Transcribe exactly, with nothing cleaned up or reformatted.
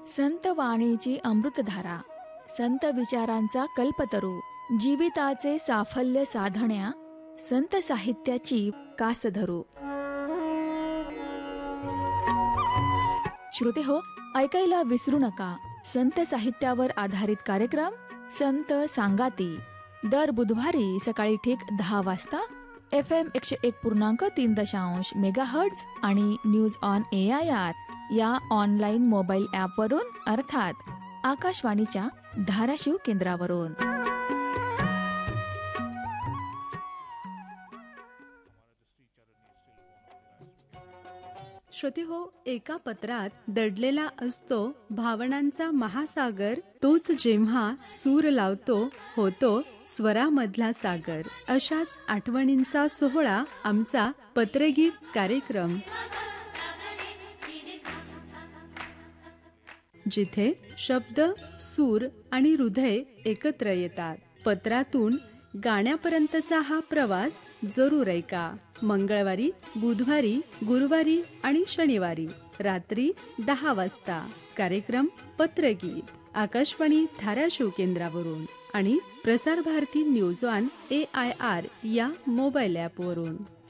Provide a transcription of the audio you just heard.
संत वाणीची अमृतधारा, संत विचारांचा कल्पतरू, जीविताचे साफल्य साधण्या, संत साहित्याची कास धरू. श्रोते हो, ऐकायला विसरू नका संत साहित्यावर आधारित कार्यक्रम संत सांगाती, दर बुधवारी सकाळी ठीक दहा वाजता एफ एम एकशे एक पूर्णांक तीन दशांश मेगाहर्ट्झ आणि news on A I R या ऑनलाईन मोबाईल ॲपवरून, अर्थात आकाशवाणीच्या धाराशिव केंद्रावरून. श्रोते हो, एका पत्रात दडलेला असतो भावनांचा महासागर, तोच जेव्हा सूर लावतो होतो स्वरामधला सागर. अशाच आठवणींचा सोहळा आमचा पत्रगीत कार्यक्रम, जिथे शब्द, सूर आणि हृदय एकत्र येतात. पत्रातून गाण्यापर्यंतचा हा प्रवास जरूर ऐका. मंगळवारी, बुधवारी, गुरुवारी आणि शनिवारी रात्री दहा वाजता कार्यक्रम पत्रगीत आकाशवाणी धाराशिव केंद्रावरून आणि Prasar Bharati news on A I R या मोबाईल ॲपवरून.